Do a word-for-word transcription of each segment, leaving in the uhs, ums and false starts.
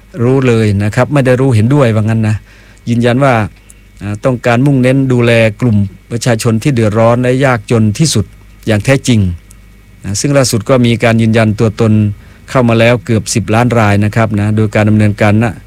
รู้เลยนะครับไม่ได้รู้เห็นด้วยว่างั้นนะยืนยันว่าต้องการมุ่งเน้นดูแลกลุ่มประชาชนที่เดือดร้อนและยากจนที่สุดอย่างแท้จริงนะซึ่งล่าสุดก็มีการยืนยันตัวตนเข้ามาแล้วเกือบสิบล้านรายนะครับนะโดยการดำเนินการนะ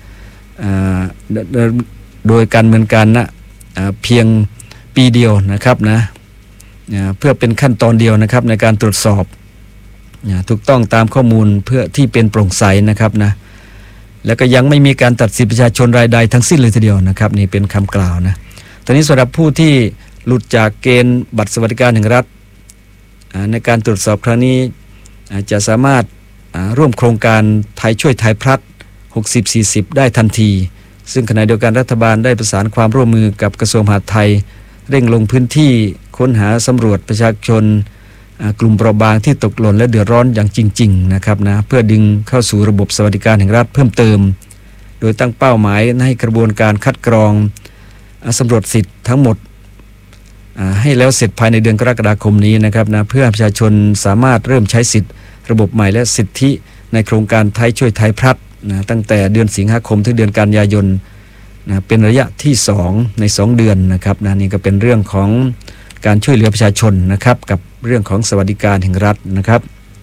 โดยการดำเนินการนะเพียงปีเดียวนะครับนะเพื่อเป็นขั้นตอนเดียวนะครับในการตรวจสอบถูกต้องตามข้อมูลเพื่อที่เป็นโปร่งใสนะครับนะแล้วก็ยังไม่มีการตัดสิทธิประชาชนรายใดทั้งสิ้นเลยทีเดียวนะครับนี่เป็นคำกล่าวนะตอนนี้สำหรับผู้ที่หลุดจากเกณฑ์บัตรสวัสดิการแห่งรัฐในการตรวจสอบครั้งนี้จะสามารถร่วมโครงการไทยช่วยไทยพลัด หกสิบ สี่สิบ ได้ทันทีซึ่งขณะเดียวกันรัฐบาลได้ประสานความร่วมมือกับกระทรวงมหาดไทยเร่งลงพื้นที่ค้นหาสำรวจประชาชนกลุ่มเปราะบางที่ตกหล่นและเดือดร้อนอย่างจริงๆนะครับนะเพื่อดึงเข้าสู่ระบบสวัสดิการแห่งรัฐเพิ่มเติมโดยตั้งเป้าหมายให้กระบวนการคัดกรองสำรวจสิทธิ์ทั้งหมดให้แล้วเสร็จภายในเดือนกรกฎาคมนี้นะครับนะเพื่อประชาชนสามารถเริ่มใช้สิทธิ์ระบบใหม่และสิทธิในโครงการไทยช่วยไทยพลัดนะตั้งแต่เดือนสิงหาคมถึงเดือนกันยายนนะเป็นระยะที่สองในสองเดือนนะครับนะนี่ก็เป็นเรื่องของการช่วยเหลือประชาชนนะครับกับเรื่องของสวัสดิการแห่งรัฐนะครับ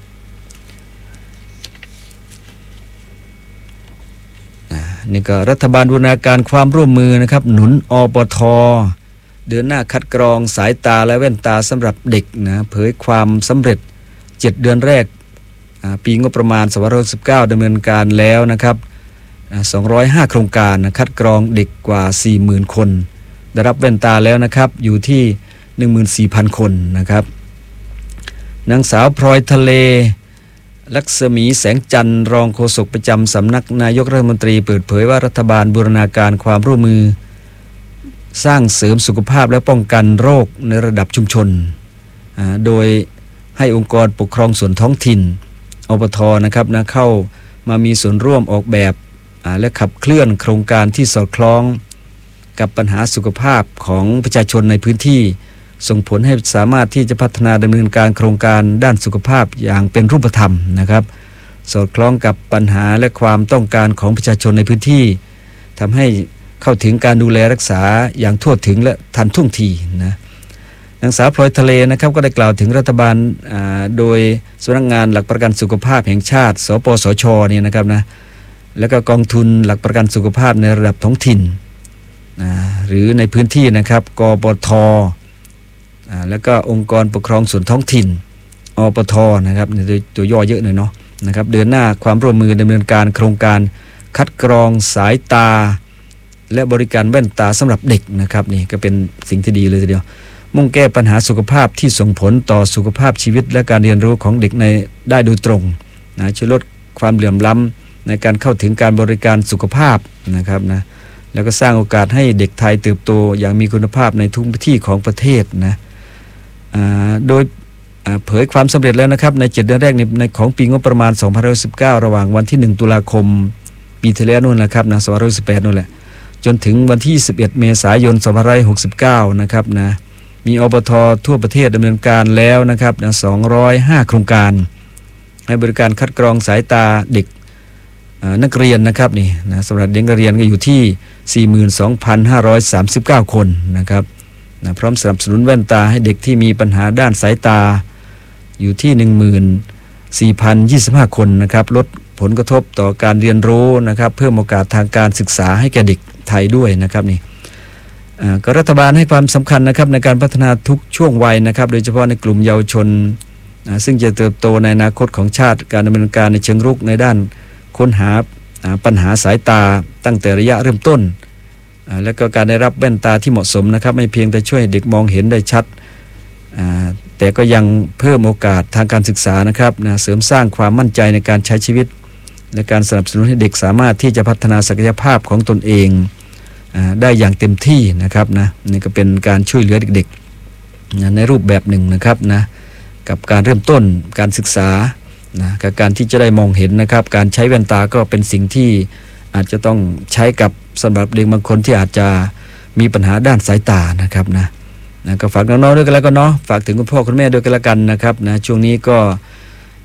นี่ก็รัฐบาลบูรณาการความร่วมมือนะครับหนุนอปท.เดินหน้าคัดกรองสายตาและแว่นตาสำหรับเด็กนะเผยความสำเร็จเจ็ดเดือนแรกปีงบประมาณสองพันห้าร้อยสิบเก้าดำเนินการแล้วนะครับสองร้อยห้าโครงการนะคัดกรองเด็กกว่า สี่หมื่น คนได้รับแว่นตาแล้วนะครับอยู่ที่ หนึ่งหมื่นสี่พัน คนนะครับนางสาวพลอยทะเลลักษมีแสงจันทร์รองโฆษกประจำสำนักนายกรัฐมนตรีเปิดเผยว่ารัฐบาลบูรณาการความร่วมมือสร้างเสริมสุขภาพและป้องกันโรคในระดับชุมชนโดยให้องค์กรปกครองส่วนท้องถิ่นอปท.นะครับนะเข้ามามีส่วนร่วมออกแบบและขับเคลื่อนโครงการที่สอดคล้องกับปัญหาสุขภาพของประชาชนในพื้นที่ส่งผลให้สามารถที่จะพัฒนาดำเนินการโครงการด้านสุขภาพอย่างเป็นรูปธรรมนะครับสอดคล้องกับปัญหาและความต้องการของประชาชนในพื้นที่ทำให้เข้าถึงการดูแลรักษาอย่างทั่วถึงและทันท่วงทีนะนางสาวพลอยทะเลนะครับก็ได้กล่าวถึงรัฐบาลโดยสำนักงานหลักประกันสุขภาพแห่งชาติสปสช.เนี่ยนะครับนะแล้วก็กองทุนหลักประกันสุขภาพในระดับท้องถิ่นนะหรือในพื้นที่นะครับกปท.แล้วก็องค์กรปกครองส่วนท้องถิ่นอปท.นะครับตัวย่อเยอะหน่อยเนาะนะครับเดินหน้าความร่วมมือดำเนินการโครงการคัดกรองสายตาและบริการแว่นตาสำหรับเด็กนะครับนี่ก็เป็นสิ่งที่ดีเลยทีเดียวมุ่งแก้ปัญหาสุขภาพที่ส่งผลต่อสุขภาพชีวิตและการเรียนรู้ของเด็กในได้โดยตรงนะช่วยลดความเหลื่อมล้ำในการเข้าถึงการบริการสุขภาพนะครับนะแล้วก็สร้างโอกาสให้เด็กไทยเติบโตอย่างมีคุณภาพในทุกที่ของประเทศนะโดยเผยความสำเร็จแล้วนะครับในเจ็ดเดือนแรกในของปีงบประมาณสองพันห้าร้อยสิบเก้าระหว่างวันที่หนึ่งตุลาคมปีที่แล้วนู่นแหละครับนะสองพันห้าร้อยสิบแปดนู่นแหละจนถึงวันที่สิบเอ็ดเมษายนสองพันห้าร้อยหกสิบเก้านะครับนะมีอปท.ทั่วประเทศดำเนินการแล้วนะครับนะสองร้อยห้าโครงการให้บริการคัดกรองสายตาเด็กนักเรียนนะครับนี่นะสำหรับเด็กนักเรียนก็อยู่ที่ สี่หมื่นสองพันห้าร้อยสามสิบเก้า คนนะครับนะพร้อมสนับสนุนแว่นตาให้เด็กที่มีปัญหาด้านสายตาอยู่ที่ หนึ่งหมื่นสี่พันยี่สิบห้า คนนะครับลดผลกระทบต่อการเรียนรู้นะครับเพิ่มโอกาสทางการศึกษาให้แก่เด็กไทยด้วยนะครับนี่ก็รัฐบาลให้ความสำคัญนะครับในการพัฒนาทุกช่วงวัยนะครับโดยเฉพาะในกลุ่มเยาวชนซึ่งจะเติบโตในอนาคตของชาติการดำเนินการในเชิงรุกในด้านค้นหาปัญหาสายตาตั้งแต่ระยะเริ่มต้นและก็การได้รับแว่นตาที่เหมาะสมนะครับไม่เพียงแต่ช่วยเด็กมองเห็นได้ชัดแต่ก็ยังเพิ่มโอกาสทางการศึกษานะครับเสริมสร้างความมั่นใจในการใช้ชีวิตและการสนับสนุนให้เด็กสามารถที่จะพัฒนาศักยภาพของตนเองได้อย่างเต็มที่นะครับนะนี่ก็เป็นการช่วยเหลือเด็กๆในรูปแบบหนึ่งนะครับนะกับการเริ่มต้นการศึกษานะกับการที่จะได้มองเห็นนะครับการใช้แว่นตาก็เป็นสิ่งที่อาจจะต้องใช้กับสำหรับเด็กบางคนที่อาจจะมีปัญหาด้านสายตานะครับนะนะก็ฝากน้องๆด้วยกันแล้วก็เนาะฝากถึงคุณพ่อคุณแม่ด้วยกันแล้วกันนะครับนะช่วงนี้ก็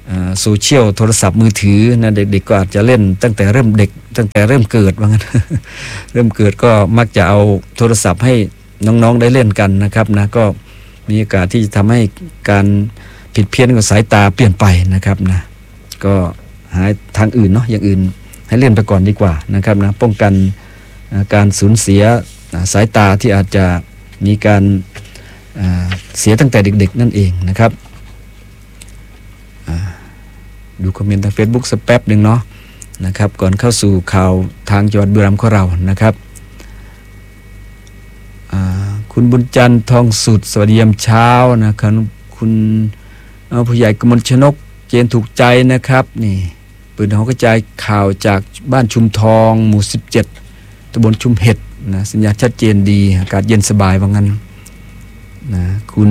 โซเชียลโทรศัพท์มือถือนะเด็กๆก็อาจจะเล่นตั้งแต่เริ่มเด็กตั้งแต่เริ่มเกิดว่างั้น เริ่มเกิดก็มักจะเอาโทรศัพท์ให้น้องๆได้เล่นกันนะครับนะก็มีโอกาสที่จะทำให้การผิดเพี้ยนของสายตาเปลี่ยนไปนะครับนะก็หาทางอื่นเนาะอย่างอื่นให้เล่นไปก่อนดีกว่านะครับนะป้องกันการสูญเสียสายตาที่อาจจะมีการเสียตั้งแต่เด็กๆนั่นเองนะครับดูคอมเมนต์ทาง Facebook สักแป๊บหนึ่งเนาะนะครับก่อนเข้าสู่ข่าวทางจังหวัดบุรีรัมย์ของเรานะครับคุณบุญจันทร์ทองสุดสวัสดียามเช้านะครับคุณผู้ใหญ่กมลชนกเจนถูกใจนะครับนี่เปิดห้องกระจายข่าวจากบ้านชุมทองหมู่สิบเจ็ดตำบลชุมเห็ดนะสัญญาณชัดเจนดีอากาศเย็นสบายว่างั้นนะคุณ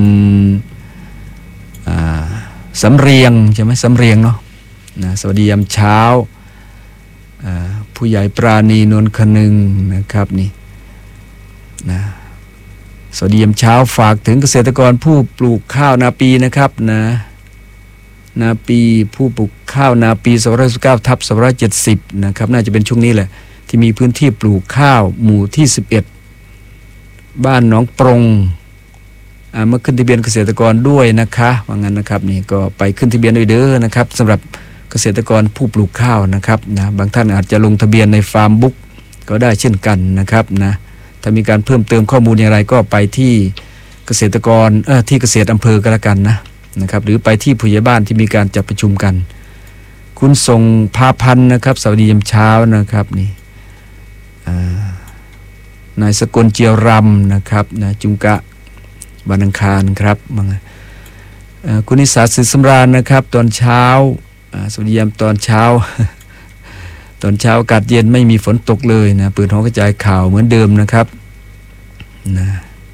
สำเรียงใช่ไหมสำเรียงเนาะนะสวัสดียามเช้าผู้ใหญ่ปราณีนนท์คนึงนะครับนี่นะสวัสดียามเช้าฝากถึงเกษตรกรผู้ปลูกข้าวนาปีนะครับนะนาปีผู้ปลูกข้าวนาปีสองร้อยสิบเก้าทับสองร้อยเจ็ดสิบนะครับน่าจะเป็นช่วงนี้แหละที่มีพื้นที่ปลูกข้าวหมู่ที่สิบเอ็ดบ้านหนองปรงมาขึ้นทะเบียนเกษตรกรด้วยนะคะว่างั้นนะครับนี่ก็ไปขึ้นทะเบียนด้วยเด้อนะครับสำหรับเกษตรกรผู้ปลูกข้าวนะครับนะบางท่านอาจจะลงทะเบียนในฟาร์มบุ๊กก็ได้เช่นกันนะครับนะถ้ามีการเพิ่มเติมข้อมูลอย่างไรก็ไปที่เกษตรกรเออที่เกษตรอำเภอก็แล้วกันนะนะครับหรือไปที่ผู้ใหญ่บ้านที่มีการจัดประชุมกันคุณทรงพาพันธ์นะครับสวัสดียามเช้านะครับนี่นายสกลเจียวรำนะครับนะจุงกะวันอังคารครับคุณนิสาสิสำราญนะครับตอนเช้าสวัสดียามตอนเช้า ตอนเช้าอากาศเย็นไม่มีฝนตกเลยนะเปิดห้องกระจายข่าวเหมือนเดิมนะครับนะ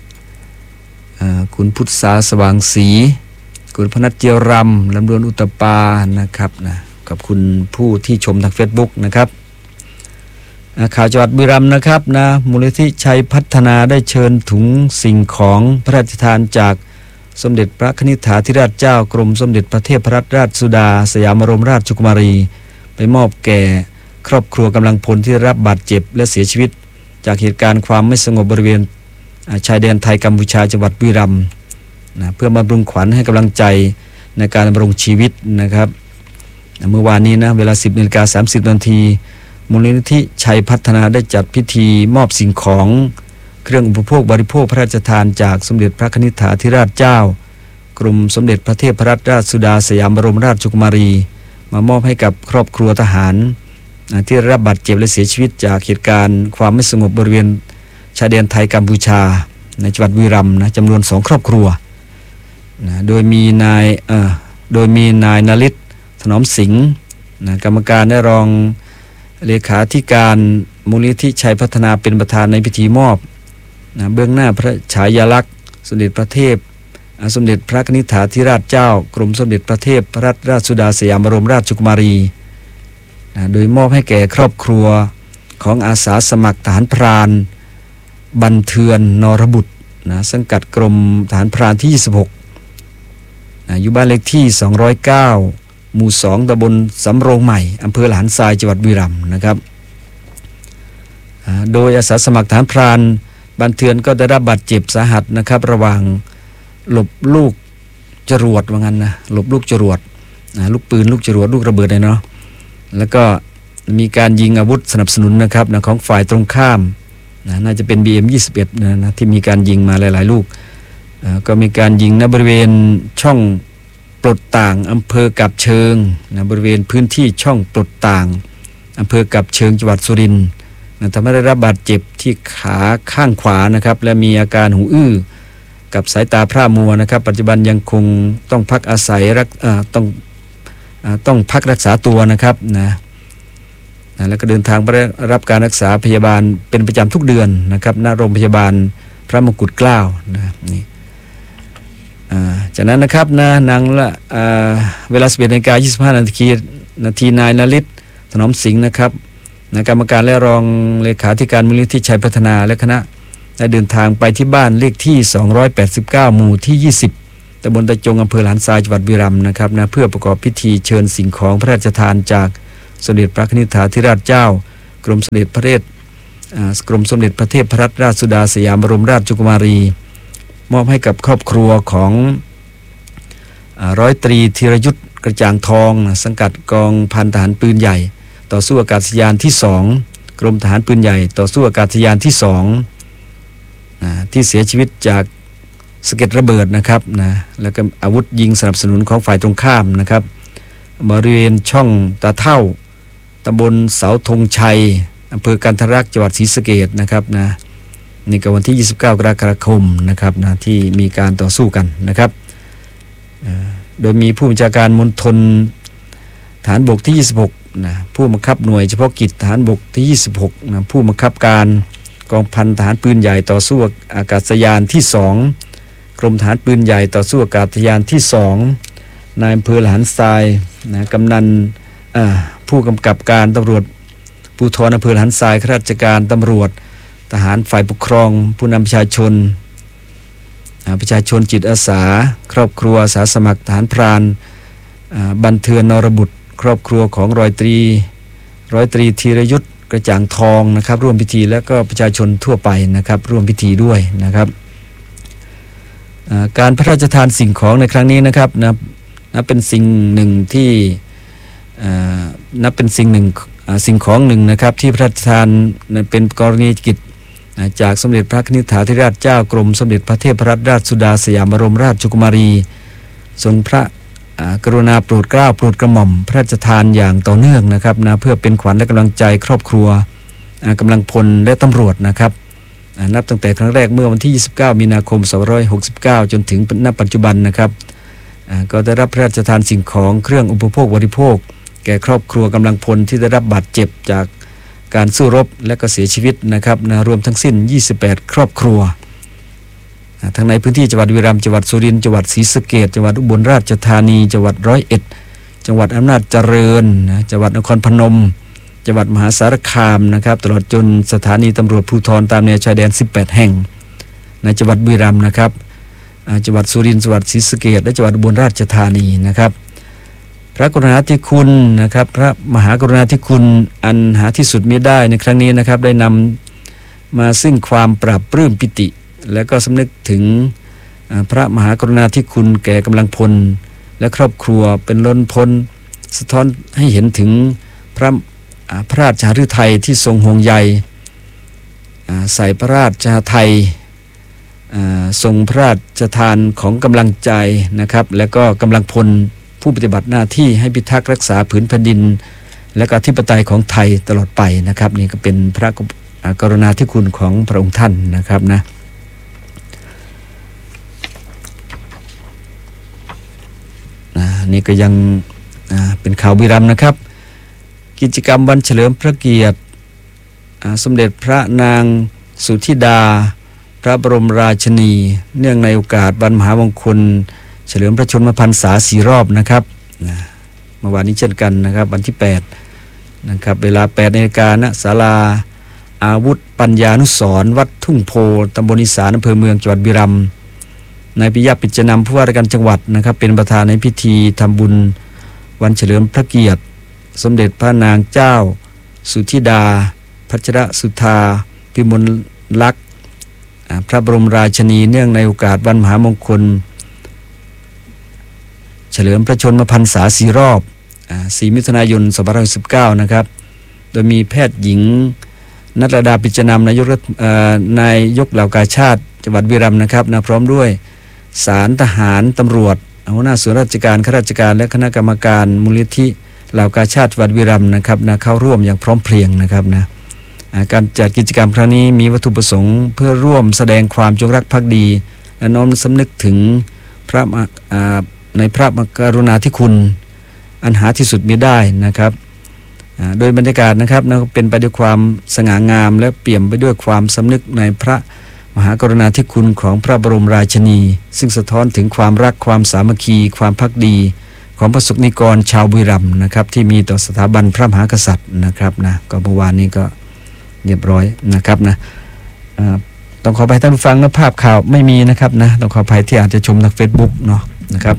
คุณพุทธสาสว่างศรีคุณพนัทเจียวรำลำดวนอุตปานะครับนะกับคุณผู้ที่ชมทาง Facebook นะครับข่าวจังหวัดบุรีรัมย์นะครับนะมูลนิธิชัยพัฒนาได้เชิญถุงสิ่งของพระราชทานจากสมเด็จพระนิธิถาธิราชเจ้ากรมสมเด็จพระเทพรัตนราชสุดาสยามบรมราชกุมารีไปมอบแก่ครอบครัวกำลังพลที่ได้รับบาดเจ็บและเสียชีวิตจากเหตุการณ์ความไม่สงบบริเวณชายแดนไทยกัมพูชาจังหวัดบุรีรัมย์นะเพื่อบำรุงขวัญให้กำลังใจในการดำรงชีวิตนะครับเมื่อวานนี้นะเวลา สิบนาฬิกาสามสิบนาทีมูลนิธิชัยพัฒนาได้จัดพิธีมอบสิ่งของเครื่องอุปโภคบริโภคพระราชทานจากสมเด็จพระนิธิถาธิราชเจ้ากรมสมเด็จพระเทพรัตนราชสุดาสยามบรมราชกุมารีมามอบให้กับครอบครัวทหารที่ได้รับบาดเจ็บและเสียชีวิตจากเหตุการณ์ความไม่สงบบริเวณชายแดนไทยกัมพูชาในจังหวัดบุรีรัมย์นะจำนวนสองครอบครัวนะโดยมีนายเอ่อโดยมีนายนฤทธิ์ถนอมสิงห์นะกรรมการได้รองเลขาธิการมูลนิธิชัยพัฒนาเป็นประธานในพิธีมอบนะเบื้องหน้าพระฉายาลักษณ์สมเด็จพระเทพสมเด็จพระนิธิถาธิราชเจ้ากรมสมเด็จพระเทพรัตนราชสุดาสยามบรมราชกุมารีนะโดยมอบให้แก่ครอบครัวของอาสาสมัครทหารพรานบันเทือนนรบุตรนะสังกัดกรมทหารพรานที่ยี่สิบหกนะอยู่บ้านเลขที่สองร้อยเก้าหมู่สองตำบลสำโรงใหม่อำเภอหลานทรายจังหวัดบุรีรัมย์นะครับโดยอาสาสมัครทหารพรานบันเทือนก็ได้รับบาดเจ็บสาหัสนะครับระหว่างหลบลูกจรวดว่างั้นนะหลบลูกจรวดลูกปืนลูกจรวดลูกระเบิดเลยเนาะแล้วก็มีการยิงอาวุธสนับสนุนนะครับนะของฝ่ายตรงข้ามนะน่าจะเป็น บี เอ็ม ยี่สิบเอ็ด นะนะที่มีการยิงมาหลายๆลูกก็มีการยิงณบริเวณช่องปลดต่างอำเภอกับเชิงนะบริเวณพื้นที่ช่องปลดต่างอำเภอกับเชิงจังหวัดสุรินทร์นะทำให้ได้รับบาดเจ็บที่ขาข้างขวานะครับและมีอาการหูอื้อกับสายตาพร่ามัวนะครับปัจจุบันยังคงต้องพักอาศัยรักต้องต้องพักรักษาตัวนะครับนะนะแล้วก็เดินทางไปรับการรักษาพยาบาลเป็นประจำทุกเดือนนะครับณโรงพยาบาลพระมงกุฎเกล้านะนี่จากนั้นนะครับนะนางละเวลา สิบเอ็ดนาฬิกายี่สิบห้านาทีนาทีนายนฤทธิ์ถนอมสิงห์นะครับนะกรรมการและรองเลขาธิการมูลนิธิชัยพัฒนาและคณะได้เดินทางไปที่บ้านเลขที่สองร้อยแปดสิบเก้าหมู่ที่ยี่สิบตำบลตะจงอำเภอหลานทรายจังหวัดบุรีรัมย์นะครับนะเพื่อประกอบพิธีเชิญสิ่งของพระราชทานจากสมเด็จพระนิธิธิราชเจ้ากรมสมเด็จพระเทพกรมสมเด็จพระเทพรัตนราชสุดาสยามบรมราชกุมารีมอบให้กับครอบครัวของร้อยตรีธีรยุทธกระจ่างทองสังกัดกองพันทหารปืนใหญ่ต่อสู้อากาศยานที่สองกรมทหารปืนใหญ่ต่อสู้อากาศยานที่สองที่เสียชีวิตจากสะเก็ดระเบิดนะครับนะแล้วก็อาวุธยิงสนับสนุนของฝ่ายตรงข้ามนะครับบริเวณช่องตาเท่าตำบลเสาธงชัยอำเภอกันทรักจังหวัดศรีสะเกษนะครับนะนี่ก็วันที่ยี่สิบเก้ากรกฎาคมนะครับนะที่มีการต่อสู้กันนะครับโดยมีผู้บัญชาการมณฑลฐานบกที่ยี่สิบหกนะผู้บังคับหน่วยเฉพาะกิจฐานบกที่ยี่สิบหกนะผู้บังคับการกองพันทหารปืนใหญ่ต่อสู้อากาศยานที่สองกรมทหารปืนใหญ่ต่อสู้อากาศยานที่สองนายอำเภอหลานทรายนะกำนันผู้กำกับการตำรวจภูธรอำเภอหลานทรายข้าราชการตำรวจทหารฝ่ายปกครองผู้นำประชาชนประชาชนจิตอาสาครอบครัวอาสาสมัครทหารพรานบันเทือนนรบุตรครอบครัวของร้อยตรีร้อยตรีธีรยุทธกระจ่างทองนะครับร่วมพิธีและก็ประชาชนทั่วไปนะครับร่วมพิธีด้วยนะครับการพระราชทานสิ่งของในครั้งนี้นะครับนับนับเป็นสิ่งหนึ่งที่นับเป็นสิ่งหนึ่งสิ่งของหนึ่งนะครับที่พระราชทานเป็นกรณีกิจจากสมเด็จพระนิธิธิราชเจ้ากรมสมเด็จพระเทพรัตนราชสุดาสยามบรมราชกุมารีทรงพระกรุณาโปรดเกล้าโปรดกระหม่อมพระราชทานอย่างต่อเนื่องนะครับนะเพื่อเป็นขวัญและกำลังใจครอบครัวกำลังพลและตำรวจนะครับนับตั้งแต่ครั้งแรกเมื่อวันที่ยี่สิบเก้ามีนาคมสองพันห้าร้อยหกสิบเก้าจนถึงณปัจจุบันนะครับก็ได้รับพระราชทานสิ่งของเครื่องอุปโภคบริโภคแก่ครอบครัวกำลังพลที่ได้รับบาดเจ็บจากการสู้รบและก็เสียชีวิตนะครับนะรวมทั้งสิ้นยี่สิบแปดครอบครัวทั้งในพื้นที่จังหวัดบุรีรัมย์จังหวัดสุรินทร์จังหวัดศรีสะเกษจังหวัดอุบลราชธานีจังหวัดร้อยเอ็ดจังหวัดอำนาจเจริญนะจังหวัดนครพนมจังหวัดมหาสารคามนะครับตลอดจนสถานีตำรวจภูธรตามแนวชายแดนสิบแปดแห่งในจังหวัดบุรีรัมย์นะครับจังหวัดสุรินทร์จังหวัดศรีสะเกษและจังหวัดอุบลราชธานีนะครับพระกรุณาธิคุณนะครับพระมหากรุณาธิคุณอันหาที่สุดมิได้ในครั้งนี้นะครับได้นำมาซึ่งความปราบปลื้มปิติและก็สำนึกถึงพระมหากรุณาธิคุณแก่กำลังพลและครอบครัวเป็นล้นพ้นสะท้อนให้เห็นถึงพระพระราชฤทัยที่ทรงห่วงใยใส่พระราชไทยทรงพระราชทานของกำลังใจนะครับและก็กำลังพลผู้ปฏิบัติหน้าที่ให้พิทักษ์รักษาผืนแผ่นดินและก็อธิปไตยของไทยตลอดไปนะครับนี่ก็เป็นพระกรุณาธิคุณของพระองค์ท่านนะครับนะนี่ก็ยังเป็นข่าวบุรีรัมย์นะครับกิจกรรมวันเฉลิมพระเกียรติสมเด็จพระนางสุธิดาพระบรมราชินีเนื่องในโอกาสวันมหามงคลเฉลิมพระชนมพรรษาสี่รอบนะครับเมื่อวานนี้เช่นกันนะครับวันที่แปดนะครับเวลาแปดนาฬิกาณศาลาอาวุธปัญญานุสรณ์วัดทุ่งโพตำบลอีสานอำเภอเมืองจังหวัดบุรีรัมย์นายปิยะปิจนำผู้ว่าราชการจังหวัดนะครับเป็นประธานในพิธีทำบุญวันเฉลิมพระเกียรติสมเด็จพระนางเจ้าสุธิดาพัชรสุธาพิมลลักษณ์พระบรมราชินีเนื่องในโอกาสวันมหามงคลเฉลิมพระชนมพรรษาสี่รอบสี่มิถุนายนสองพันห้าร้อยสิบเก้านะครับโดยมีแพทย์หญิงณัฐดาปิจนำนายกนายกเหล่ากาชาติจังหวัดบุรีรัมย์นะครับนะพร้อมด้วยศาลทหารตำรวจหัวหน้าส่วนราชการข้าราชการและคณะกรรมการมูลนิธิเหล่ากาชาติจังหวัดบุรีรัมย์นะครับนะเข้าร่วมอย่างพร้อมเพรียงนะครับนะการจัดกิจกรรมครั้งนี้มีวัตถุประสงค์เพื่อร่วมแสดงความจงรักภักดีและน้อมสำนึกถึงพระในพระมหากรุณาธิคุณอันหาที่สุดมิได้นะครับโดยบรรยากาศนะครับนะเป็นไปด้วยความสง่างามและเปี่ยมไปด้วยความสำนึกในพระมหากรุณาธิคุณของพระบรมราชินีซึ่งสะท้อนถึงความรักความสามัคคีความภักดีของพระสงฆ์นิกรชาวบุรีรัมย์นะครับที่มีต่อสถาบันพระมหากษัตริย์นะครับนะก็เมื่อวานนี้ก็เรียบร้อยนะครับนะต้องขออภัยท่านผู้ฟังนะภาพข่าวไม่มีนะครับนะต้องขออภัยที่อาจจะชมทาง Facebook เนาะนะครับ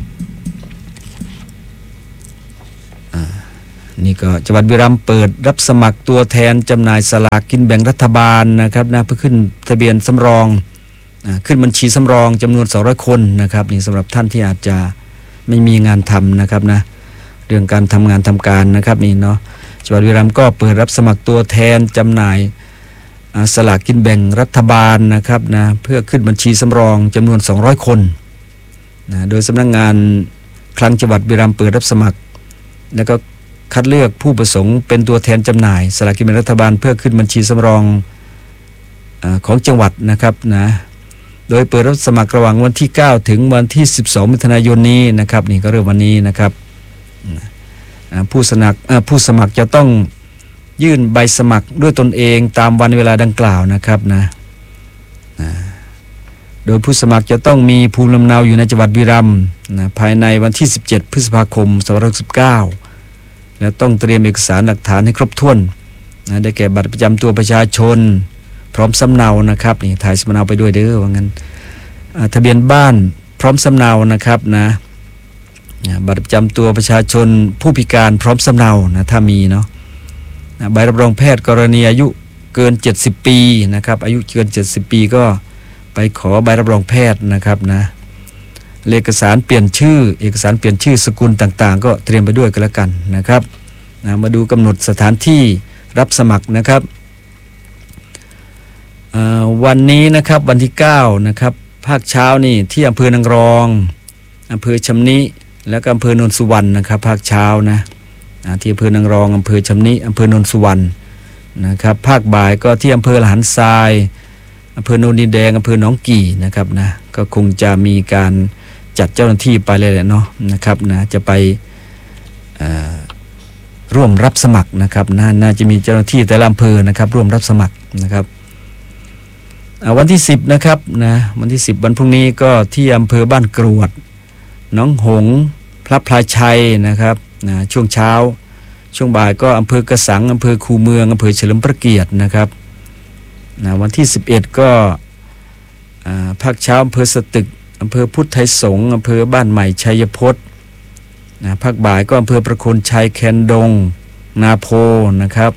นี่ก็จังหวัดบุรีรัมย์เปิดรับสมัครตัวแทนจำหน่ายสลากกินแบ่งรัฐบาลนะครับนะเพื่อขึ้นทะเบียนสำรองขึ้นบัญชีสำรองจำนวนสองร้อยคนนะครับนี่สำหรับท่านที่อาจจะไม่มีงานทำนะครับนะเรื่องการทำงานทำการนะครับนี่เนาะจังหวัดบุรีรัมย์ก็เปิดรับสมัครตัวแทนจำหน่ายสลากกินแบ่งรัฐบาลนะครับนะเพื่อขึ้นบัญชีสำรองจำนวนสองร้อยคนนะโดยสำนักงานคลังจังหวัดบุรีรัมย์เปิดรับสมัครแล้วก็คัดเลือกผู้ประสงค์เป็นตัวแทนจำหน่ายสลากกินแบ่งรัฐบาลเพื่อขึ้นบัญชีสำรองเอ่อของจังหวัดนะครับนะโดยเปิดรับสมัครระหว่างวันที่เก้าถึงวันที่สิบสองมิถุนายนนี้นะครับนี่ก็เริ่มวันนี้นะครับผู้สมัครผู้สมัครจะต้องยื่นใบสมัครด้วยตนเองตามวันเวลาดังกล่าวนะครับนะโดยผู้สมัครจะต้องมีภูมิลำเนาอยู่ในจังหวัดบุรีรัมย์นะภายในวันที่สิบเจ็ดพฤษภาคมสองพันห้าร้อยหกสิบเก้าและต้องเตรียมเอกสารหลักฐานให้ครบถ้วนนะได้แก่บัตรประจำตัวประชาชนพร้อมสำเนานะครับนี่ถ่ายสำเนาไปด้วยเด้อว่างั้นทะเบียนบ้านพร้อมสำเนานะครับนะบัตรประจำตัวประชาชนผู้พิการพร้อมสำเนานะถ้ามีเนาะใบรับรองแพทย์กรณีอายุเกินเจ็ดสิบปีนะครับอายุเกินเจ็ดสิบปีก็ไปขอใบรับรองแพทย์นะครับนะเอกสารเปลี่ยนชื่อเอกสารเปลี่ยนชื่อสกุลต่างๆก็เตรียมไปด้วยกันแล้วกันนะครับนะมาดูกำหนดสถานที่รับสมัครนะครับวันนี้นะครับวันที่เก้านะครับภาคเช้านี่ที่อำเภอนางรองอำเภอชำนิและก็อำเภอโนนสุวรรณนะครับภาคเช้านะที่อำเภอนางรองอำเภอชำนิอำเภอโนนสุวรรณนะครับภาคบ่ายก็ที่อำเภอละหันทรายอำเภอโนนดินแดงอำเภอหนองกี่นะครับนะก็คงจะมีการจัดเจ้าหน้าที่ไปเลยแหละเนาะนะครับนะจะไปร่วมรับสมัครนะครับนะน่าจะมีเจ้าหน้าที่แต่ละอำเภอนะครับร่วมรับสมัครนะครับวันที่สิบนะครับนะวันที่สิบวันพรุ่งนี้ก็ที่อำเภอบ้านกรวดหนองหงส์พระพลาชัยนะครับนะช่วงเช้าช่วงบ่ายก็อำเภอกระสังอำเภอคูเมืองอำเภอเฉลิมพระเกียรตินะครับนะวันที่สิบเอ็ดก็ภาคเช้าอำเภอสตึกอำเภอพุทธไทยสงฆ์อำเภอบ้านใหม่ชัยพจน์นะภาคบ่ายก็อำเภอประโคนชัยแคนดงนาโพนะครับ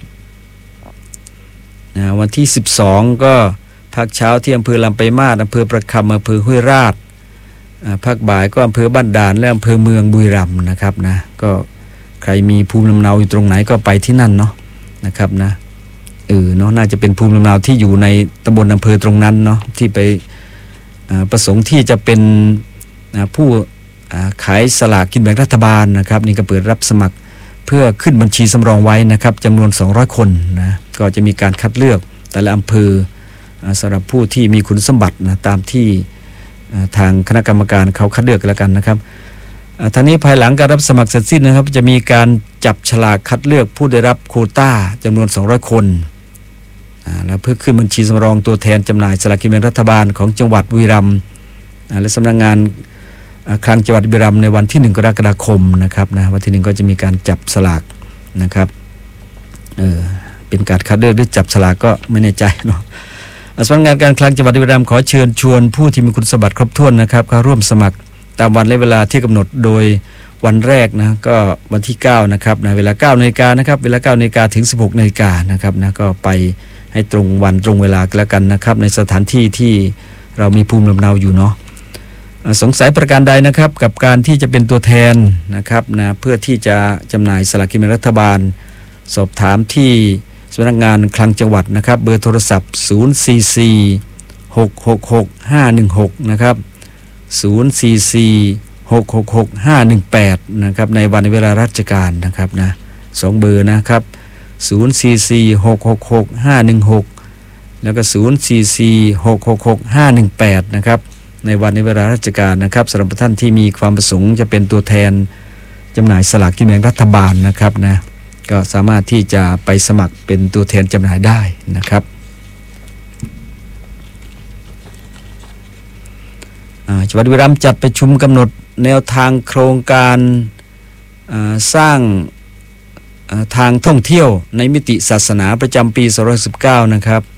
นะวันที่สิบสองก็ภาคเช้าที่อำเภอลำปางมาศอำเภอประคำอำเภอห้วยราชภาคบ่ายก็อำเภอบ้านด่านและอำเภอเมืองบุรีรัมย์นะครับนะก็ใครมีภูมิลำเนาอยู่ตรงไหนก็ไปที่นั่นเนาะนะครับนะเออเนาะน่าจะเป็นภูมิลำเนาที่อยู่ในตำบลอำเภอตรงนั้นเนาะที่ไปประสงค์ที่จะเป็นผู้ขายสลากกินแบ่งรัฐบาลนะครับนี่ก็เปิดรับสมัครเพื่อขึ้นบัญชีสำรองไว้นะครับจำนวนสองร้อยคนนะก็จะมีการคัดเลือกแต่ละอำเภอสำหรับผู้ที่มีคุณสมบัตินะตามที่ทางคณะกรรมการเขาคัดเลือกกันแล้วกันนะครับทางนี้ภายหลังการรับสมัครเสร็จสิ้นนะครับจะมีการจับฉลากคัดเลือกผู้ได้รับโควต้าจำนวนสองร้อยคนแล้วเพื่อขึ้นบัญชีสำรองตัวแทนจำหน่ายสลากกินแบ่งรัฐบาลของจังหวัดบุรีรัมย์และสำนักงานคลังจังหวัดบุรีรัมย์ในวันที่หนึ่งกรกฎาคมนะครับนะวันที่หนึ่งก็จะมีการจับสลากนะครับเออเป็นการคัดเลือกหรือจับสลากก็ไม่แน่ใจเนาะสำนักงานการคลังจังหวัดบุรีรัมย์ขอเชิญชวนผู้ที่มีคุณสมบัติครบถ้วนนะครับเข้าร่วมสมัครตามวันและเวลาที่กำหนดโดยวันแรกนะก็วันที่เก้านะครับนะเวลา เก้านาฬิกานะครับเวลา เก้านาฬิกาถึง สิบหกนาฬิกานะครับนะก็ไปให้ตรงวันตรงเวลากันแล้วกันนะครับในสถานที่ที่เรามีภูมิลำเนาอยู่เนาะสงสัยประการใดนะครับกับการที่จะเป็นตัวแทนนะครับนะเพื่อที่จะจำหน่ายสลากกินแบ่งรัฐบาลสอบถามที่สำนักงานคลังจังหวัดนะครับเบอร์โทรศัพท์ศูนย์ สี่ สี่ หก หก หก ห้า หนึ่ง หกนะครับศูนย์ สี่ สี่ หก หก หก ห้า หนึ่ง แปดนะครับในวันเวลาราชการนะครับนะสองเบอร์นะครับศูนย์ สี่ สี่ หก หก หก ห้า หนึ่ง หกแล้วก็ศูนย์ สี่ สี่ หก หก หก ห้า หนึ่ง แปดนะครับในวันในเวลาราชการนะครับสำหรับท่านที่มีความประสงค์จะเป็นตัวแทนจำหน่ายสลากกินแบ่งรัฐบาลนะครับนะก็สามารถที่จะไปสมัครเป็นตัวแทนจำหน่ายได้นะครับจังหวัดบุรีรัมย์จัดประชุมกำหนดแนวทางโครงการสร้างทางท่องเที่ยวในมิติศาสนาประจำปีสองพันห้าร้อยสิบเก้านะครับ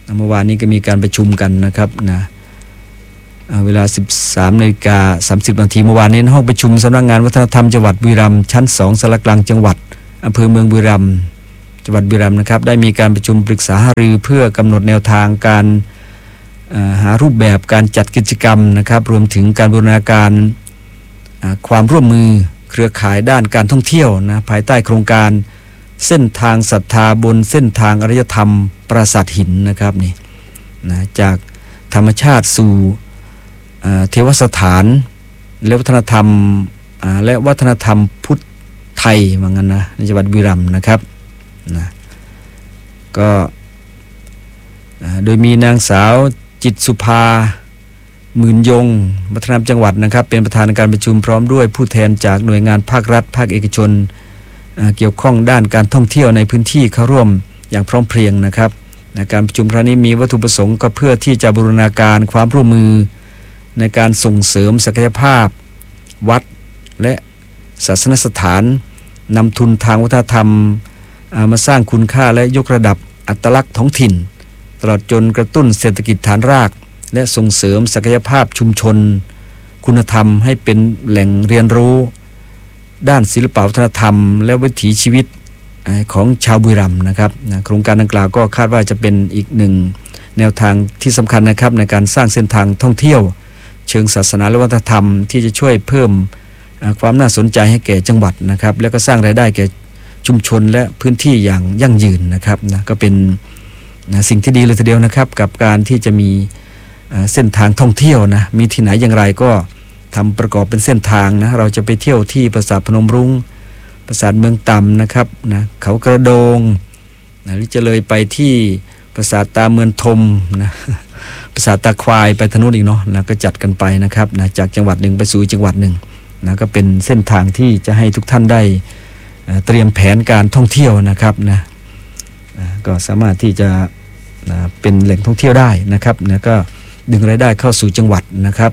เมื่อวานนี้ก็มีการประชุมกันนะครับนะเวลา สิบสามนาฬิกาสามสิบนาทีเมื่อวานนี้ห้องประชุมสำนักงานวัฒนธรรมจังหวัดบุรีรัมย์ชั้นสองสารกลางจังหวัดอำเภอเมืองบุรีรัมย์จังหวัดบุรีรัมย์นะครับได้มีการประชุมปรึกษาหารือเพื่อกำหนดแนวทางการหารูปแบบการจัดกิจกรรมนะครับรวมถึงการบูรณาการความร่วมมือเครือข่ายด้านการท่องเที่ยวนะภายใต้โครงการเส้นทางศรัทธาบนเส้นทางอารยธรรมปราสาทหินนะครับนี่นะจากธรรมชาติสู่เทวสถานและวัฒนธรรมและวัฒนธรรมพุทธไทยว่างั้นนะในจังหวัดบุรีรัมย์นะครับนะก็โดยมีนางสาวจิตสุภาหมื่นยงวัฒนธรรมจังหวัดนะครับเป็นประธานในการประชุมพร้อมด้วยผู้แทนจากหน่วยงานภาครัฐภาคเอกชนเกี่ยวข้องด้านการท่องเที่ยวในพื้นที่เข้าร่วมอย่างพร้อมเพรียงนะครับการประชุมครั้งนี้มีวัตถุประสงค์ก็เพื่อที่จะบูรณาการความร่วมมือในการส่งเสริมศักยภาพวัดและศาสนสถานนำทุนทางวัฒนธรรมมาสร้างคุณค่าและยกระดับอัตลักษณ์ท้องถิ่นตลอดจนกระตุ้นเศรษฐกิจฐานรากและส่งเสริมศักยภาพชุมชนคุณธรรมให้เป็นแหล่งเรียนรู้ด้านศิลปวัฒนธรรมและวิถีชีวิตของชาวบุรีรัมย์นะครับโครงการดังกล่าวก็คาดว่าจะเป็นอีกหนึ่งแนวทางที่สำคัญนะครับในการสร้างเส้นทางท่องเที่ยวเชิงศาสนาและวัฒนธรรมที่จะช่วยเพิ่มความน่าสนใจให้แก่จังหวัดนะครับแล้วก็สร้างรายได้แก่ชุมชนและพื้นที่อย่างยั่งยืนนะครับนะก็เป็นนะสิ่งที่ดีเลยทีเดียวนะครับกับการที่จะมีเส้นทางท่องเที่ยวนะมีที่ไหนอย่างไรก็ทำประกอบเป็นเส้นทางนะเราจะไปเที่ยวที่ปราสาทพนมรุ้งปราสาทเมืองต่ำนะครับนะเขากระโดงนะหรือจะเลยไปที่ปราสาทตาเมืองทมนะปราสาทตาควายไปทางนู้นอีกเนาะนะก็จัดกันไปนะครับนะจากจังหวัดหนึ่งไปสู่จังหวัดหนึ่งนะก็เป็นเส้นทางที่จะให้ทุกท่านได้เตรียมแผนการท่องเที่ยวนะครับนะก็สามารถที่จะนะเป็นแหล่งท่องเที่ยวได้นะครับนะก็ดึงรายได้เข้าสู่จังหวัดนะครับ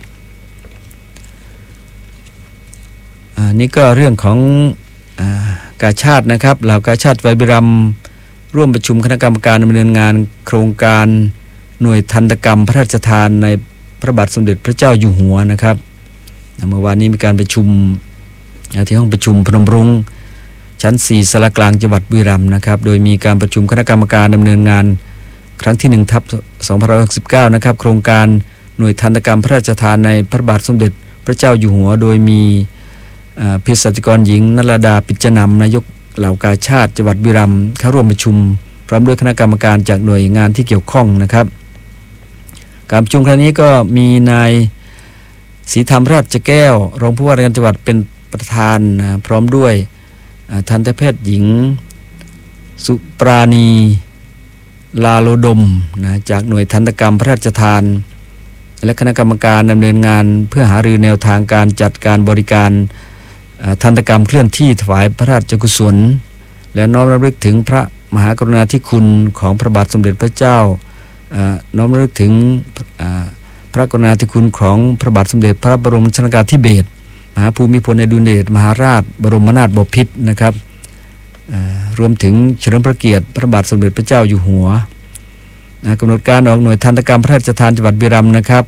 นี่ก็เรื่องของกาชาดนะครับเหล่ากาชาดบุรีรัมย์ร่วมประชุมคณะกรรมการดำเนินงานโครงการหน่วยทันตกรรมพระราชทานในพระบาทสมเด็จพระเจ้าอยู่หัวนะครับเมื่อวานนี้มีการประชุมที่ห้องประชุมพนมรุ้งชั้นสี่สารกลางจังหวัดบุรีรัมย์นะครับโดยมีการประชุมคณะกรรมการดำเนินงานครั้งที่หนึ่งทับสองพันห้าร้อยหกสิบเก้านะครับโครงการหน่วยทันตกรรมพระราชทานในพระบาทสมเด็จพระเจ้าอยู่หัวโดยมีเภสัชกรหญิงนรดาปิจนำนายกเหล่ากาชาดจังหวัดบุรีรัมย์เข้าร่วมประชุมพร้อมด้วยคณะกรรมการจากหน่วยงานที่เกี่ยวข้องนะครับการประชุมครั้งนี้ก็มีนายศรีธรรมราชแก้วรองผู้ว่าราชการจังหวัดเป็นประธานนะพร้อมด้วยทันตแพทย์หญิงสุปราณีลาโลดมนะจากหน่วยทันตกรรมพระราชทานและคณะกรรมการดำเนินงานเพื่อหารือแนวทางการจัดการบริการทันตกรรมเคลื่อนที่ถวายพระราชกุศลและน้อมรำลึกถึงพระมหากรุณาธิคุณของพระบาทสมเด็จพระเจ้าน้อมรำลึกถึงพระกรุณาธิคุณของพระบาทสมเด็จพระบรมชนกาธิเบศรมหาภูมิพลอดุลยเดชมหาราชบรมนาถบพิตรนะครับรวมถึงเฉลิมพระเกียรติพระบาทสมเด็จพระเจ้าอยู่หัวกำหนดการออกหน่วยทันตกรรมพระราชทานจังหวัดบุรีรัมย์นะครับ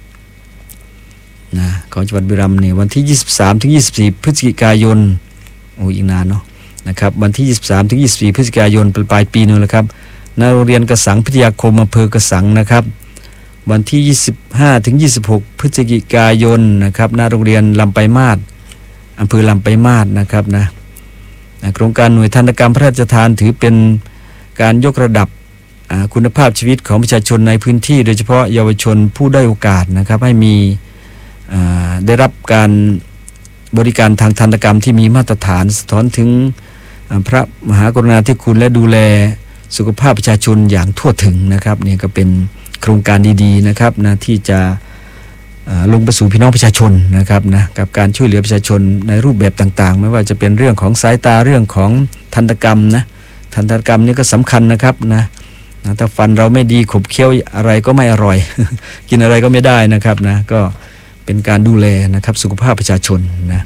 นะของจังหวัดบุรีรัมย์เนี่ยวันที่ยี่สิบสามถึงยี่สิบสี่พฤศจิกายนโอ้อีกนานเนาะนะครับวันที่ยี่สิบสามถึงยี่สิบสี่พฤศจิกายนปลายปีนู้นแหละครับณโรงเรียนกระสังพิทยาคมอำเภอกระสังนะครับวันที่ยี่สิบห้าถึงยี่สิบหกพฤศจิกายนนะครับณโรงเรียนลำปลายมาศอำเภอลำปลายมาศนะครับนะโครงการหน่วยทันตกรรมพระราชทานถือเป็นการยกระดับคุณภาพชีวิตของประชาชนในพื้นที่โดยเฉพาะเยาวชนผู้ได้โอกาสนะครับให้มีได้รับการบริการทางทันตกรรมที่มีมาตรฐานสะท้อนถึงพระมหากรุณาธิคุณและดูแลสุขภาพประชาชนอย่างทั่วถึงนะครับนี่ก็เป็นโครงการดีๆนะครับนะที่จะลงไปสู่พี่น้องประชาชนนะครับนะกับการช่วยเหลือประชาชนในรูปแบบต่างๆไม่ว่าจะเป็นเรื่องของสายตาเรื่องของทันตกรรมนะทันตกรรมนี่ก็สำคัญนะครับนะถ้าฟันเราไม่ดีขบเคี้ยวอะไรก็ไม่อร่อย กินอะไรก็ไม่ได้นะครับนะก็เป็นการดูแลนะครับสุขภาพประชาชนนะ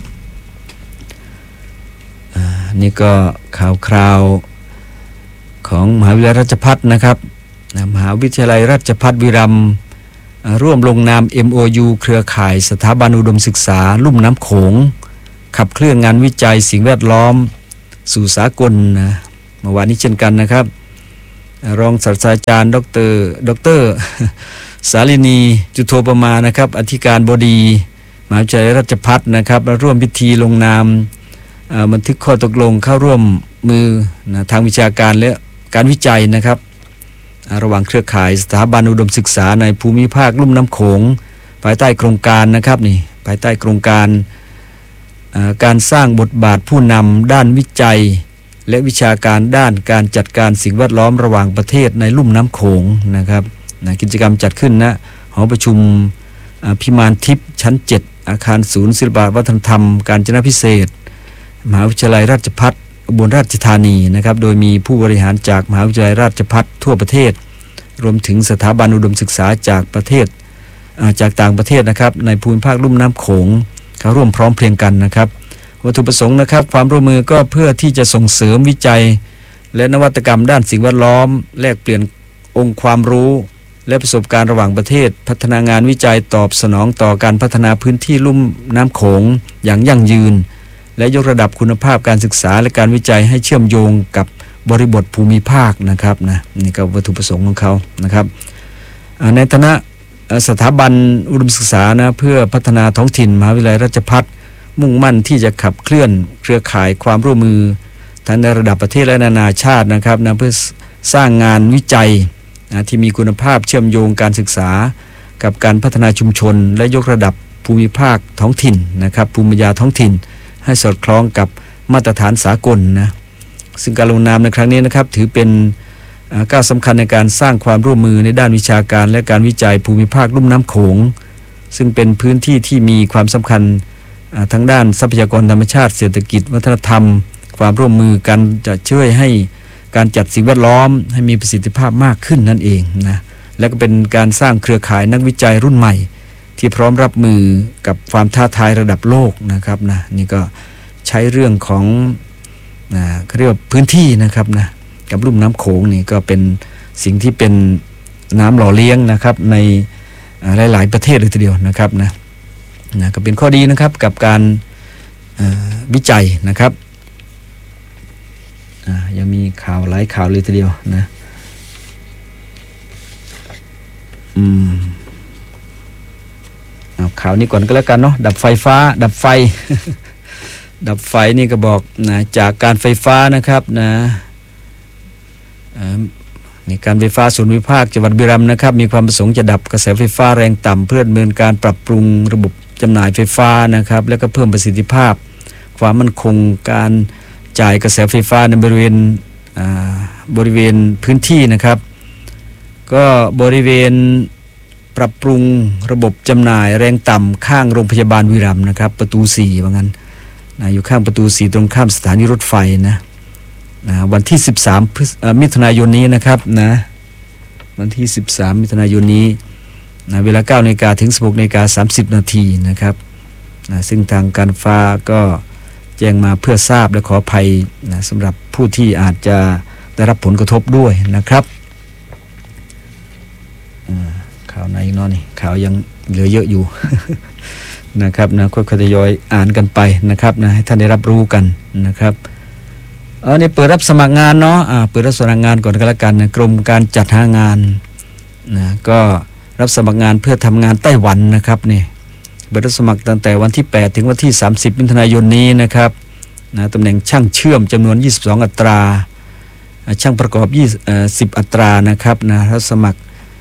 นี่ก็ข่าวคราวของมหาวิทยาลัยราชภัฏนะครับมหาวิทยาลัยราชภัฏบุรีรัมย์ร่วมลงนาม เอ็ม โอ ยู เครือข่ายสถาบันอุดมศึกษาลุ่มน้ำโขงขับเคลื่อนงานวิจัยสิ่งแวดล้อมสู่สากลนะเมื่อวานนี้เช่นกันนะครับรองศาสตราจารย์ดรดรสาลินีจุโทปมานะครับอธิการบดีมหาวิทยาลัยราชภัฏนะครับร่วมพิธีลงนามบันทึกข้อตกลงเข้าร่วมมือนะทางวิชาการและการวิจัยนะครับระหว่างเครือข่ายสถาบันอุดมศึกษาในภูมิภาคลุ่มน้ำโขงภายใต้โครงการนะครับนี่ภายใต้โครงการการสร้างบทบาทผู้นำด้านวิจัยและวิชาการด้านการจัดการสิ่งแวดล้อมระหว่างประเทศในลุ่มน้ำโขงนะครับนะกิจกรรมจัดขึ้นณหอประชุมพิมานทิพย์ชั้นเจ็ดอาคารศูนย์ศิลปวัฒนธรรมกาญจนพิเศษมหาวิทยาลัยราชภัฏอุบลราชธานีนะครับโดยมีผู้บริหารจากมหาวิทยาลัยราชภัฏทั่วประเทศรวมถึงสถาบันอุดมศึกษาจากประเทศจากต่างประเทศนะครับในภูมิภาคลุ่มน้ำโขงเขาร่วมพร้อมเพรียงกันนะครับวัตถุประสงค์นะครับความร่วมมือก็เพื่อที่จะส่งเสริมวิจัยและนวัตกรรมด้านสิ่งแวดล้อมแลกเปลี่ยนองค์ความรู้และประสบการณ์ระหว่างประเทศพัฒนางานวิจัยตอบสนองต่อการพัฒนาพื้นที่ลุ่มน้ำโขงอย่างยั่งยืนและยกระดับคุณภาพการศึกษาและการวิจัยให้เชื่อมโยงกับบริบทภูมิภาคนะครับนะนี่ก็วัตถุประสงค์ของเขานะครับในฐานะสถาบันอุดมศึกษานะเพื่อพัฒนาท้องถิ่นมหาวิทยาลัยราชภัฏมุ่งมั่นที่จะขับเคลื่อนเครือข่ายความร่วมมือทั้งในระดับประเทศและนานาชาตินะครับนะเพื่อสร้างงานวิจัยนะที่มีคุณภาพเชื่อมโยงการศึกษากับการพัฒนาชุมชนและยกระดับภูมิภาคท้องถิ่นนะครับภูมิปัญญาท้องถิ่นให้สอดคล้องกับมาตรฐานสากลนะซึ่งการลงนามในครั้งนี้นะครับถือเป็นก้าวสำคัญในการสร้างความร่วมมือในด้านวิชาการและการวิจัยภูมิภาคลุ่มน้ำโขงซึ่งเป็นพื้นที่ที่มีความสำคัญทั้งด้านทรัพยากรธรรมชาติเศรษฐกิจวัฒนธรรมความร่วมมือกันจะช่วยให้การจัดสิ่งแวดล้อมให้มีประสิทธิภาพมากขึ้นนั่นเองนะและก็เป็นการสร้างเครือข่ายนักวิจัยรุ่นใหม่ที่พร้อมรับมือกับความท้าทายระดับโลกนะครับนะนี่ก็ใช้เรื่องของนะเขาเรียกว่าพื้นที่นะครับนะกับลุ่มน้ำโขงนี่ก็เป็นสิ่งที่เป็นน้ำหล่อเลี้ยงนะครับในหลายๆประเทศเลยทีเดียวนะครับนะนะก็เป็นข้อดีนะครับกับการวิจัยนะครับยังมีข่าวหลายข่าวเลยทีเดียวนะอืมเอาข่าวนี้ก่อนก็แล้วกันเนาะดับไฟฟ้าดับไฟ ดับไฟนี่ก็บอกนะจากการไฟฟ้านะครับนะนี่การไฟฟ้าส่วนภูมิภาคจังหวัดบุรีรัมย์นะครับมีความประสงค์จะดับกระแสไฟฟ้าแรงต่ำเพื่อดำเนินการปรับปรุงระบบจำหน่ายไฟฟ้านะครับแล้วก็เพิ่มประสิทธิภาพความมั่นคงการจ่ายกระแสไฟฟ้าในบริเวณบริเวณพื้นที่นะครับก็บริเวณปรับปรุงระบบจำหน่ายแรงต่ำข้างโรงพยาบาลบุรีรัมย์นะครับประตูสี่ว่างั้นนะอยู่ข้างประตูสี่ตรงข้ามสถานีรถไฟนะนะวันที่สิบสามมิถุนายนนี้นะครับนะวันที่สิบสามมิถุนายนนี้นะเวลา เก้านาฬิกา ถึง สิบหกนาฬิกาสามสิบนาทีนะครับนะซึ่งทางการฟ้าก็แจ้งมาเพื่อทราบและขออภัยนะสำหรับผู้ที่อาจจะได้รับผลกระทบด้วยนะครับข่าวไหนอีกเนาะนี่ข่าวยังเหลือเยอะอยู่ นะครับนะค่อยๆทยอยอ่านกันไปนะครับนะให้ท่านได้รับรู้กันนะครับเออนี่เปิดรับสมัครงานเนาะอ่าเปิดรับสมัครงานก่อนก็แล้วกันนะกรมการจัดหางานนะก็รับสมัครงานเพื่อทำงานไต้หวันนะครับนี่เปิดรับสมัครตั้งแต่วันที่แปดถึงวันที่สามสิบมิถุนายนนี้นะครับนะตำแหน่งช่างเชื่อมจำนวนยี่สิบสองอัตราช่างประกอบยี่สิบอัตรานะครับนะรับสมัคร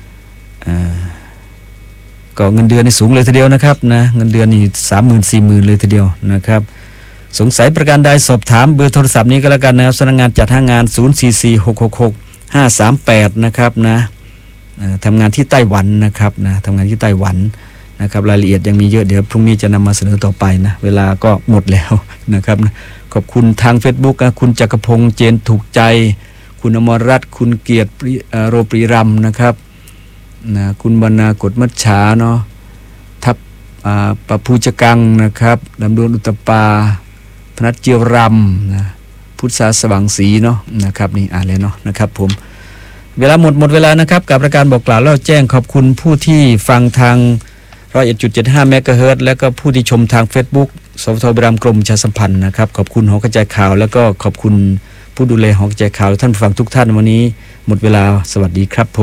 ก็เงินเดือนนี่สูงเลยทีเดียวนะครับนะเงินเดือนนี่สามหมื่นสี่หมื่นเลยทีเดียวนะครับสงสัยประการใดสอบถามเบอร์โทรศัพท์นี้ก็แล้วกันนะครับสำนักงานจัดหางานศูนย์ สี่ สี่ หก หก หก ห้า สาม แปดนะครับนะทำงานที่ไต้หวันนะครับนะทำงานที่ไต้หวันนะครับรายละเอียดยังมีเยอะเดี๋ยวพรุ่งนี้จะนำมาเสนอต่อไปนะเวลาก็หมดแล้วนะครับนะขอบคุณทาง Facebook นะคุณจักรพงษ์เจนถูกใจคุณอมรรัตน์คุณเกียรติโรปรีรัมนะครับนะคุณบรรณากฎมัจฉาเนาะทับปะภูจกังนะครับลำดวนอุตปาพนัสเจียวรำนะพุทธาสว่างศรีเนาะนะครับนี่อ่านเลยเนาะนะครับผมเวลาหมดหมดเวลานะครับกับรายการบอกกล่าวเล่าแจ้งขอบคุณผู้ที่ฟังทาง หนึ่งร้อยเอ็ดจุดเจ็ดห้า เมกะเฮิรตซ์ แล้วก็ผู้ที่ชมทาง Facebook สวทบรามกรมประชาสัมพันธ์นะครับขอบคุณหอกระจายข่าวแล้วก็ขอบคุณผู้ดูแลหอกระจายข่าวท่านผู้ฟังทุกท่านวันนี้หมดเวลาสวัสดีครับผม